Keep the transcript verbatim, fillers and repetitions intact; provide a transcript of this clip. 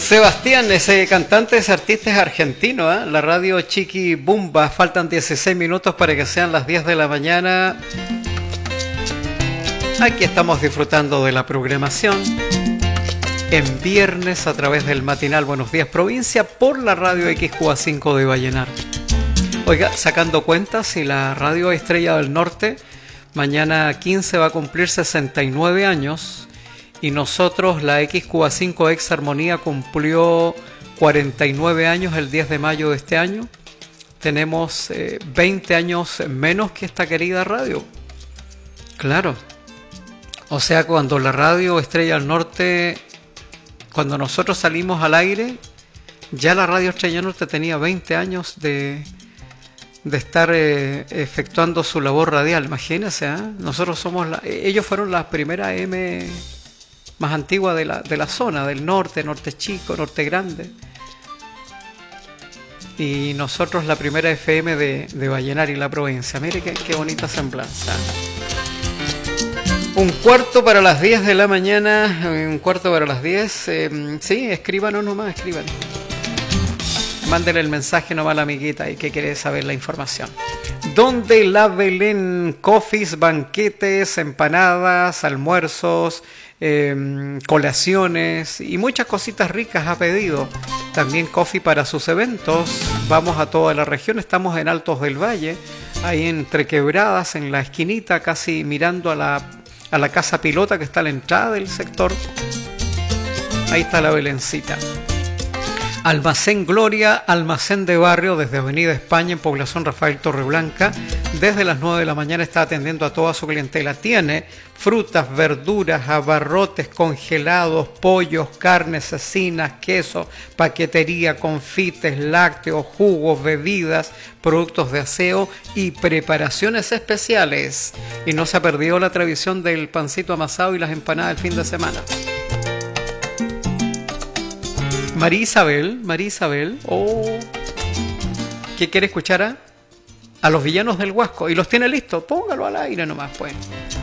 Sebastián, ese cantante, ese artista es argentino, ¿eh? La radio Chiqui Bumba. Faltan dieciséis minutos para que sean las diez de la mañana. Aquí estamos disfrutando de la programación en viernes a través del matinal Buenos Días Provincia por la radio X Q A cinco de Vallenar. Oiga, sacando cuentas, si la radio Estrella del Norte mañana quince va a cumplir sesenta y nueve años y nosotros, la X Q A cinco Ex Armonía, cumplió cuarenta y nueve años el diez de mayo de este año, tenemos eh, veinte años menos que esta querida radio. Claro. O sea, cuando la radio Estrella del Norte, cuando nosotros salimos al aire, ya la radio Estrella del Norte tenía veinte años de, de estar eh, efectuando su labor radial. Imagínense, ¿eh? Nosotros somos la, ellos fueron la primera M más antigua de la, de la zona, del norte, norte chico, norte grande. Y nosotros la primera F M de, de Vallenar y la provincia. Mire qué, qué bonita semblanza. Un cuarto para las diez de la mañana, un cuarto para las diez. Eh, sí, escríbanos nomás, escríbanos. Mándenle el mensaje nomás a la amiguita y que quiere saber la información. Donde la Belén, coffees, banquetes, empanadas, almuerzos, eh, colaciones y muchas cositas ricas a pedido. También coffee para sus eventos. Vamos a toda la región, estamos en Altos del Valle, ahí entre Quebradas, en la esquinita, casi mirando a la, a la casa pilota que está a la entrada del sector. Ahí está la Belencita. Almacén Gloria, almacén de barrio desde Avenida España en Población Rafael Torreblanca. Desde las nueve de la mañana está atendiendo a toda su clientela. Tiene frutas, verduras, abarrotes, congelados, pollos, carnes, cecinas, queso, paquetería, confites, lácteos, jugos, bebidas, productos de aseo y preparaciones especiales. Y no se ha perdido la tradición del pancito amasado y las empanadas del fin de semana. María Isabel, María Isabel, oh, ¿qué quiere escuchar a? A los villanos del Huasco, y los tiene listos, póngalo al aire nomás, pues.